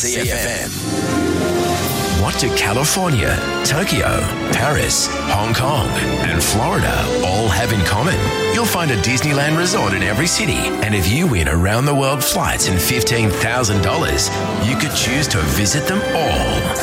CFM. What do California, Tokyo, Paris, Hong Kong and Florida all have in common? You'll find a Disneyland resort in every city, and if you win around-the-world flights and $15,000, you could choose to visit them all.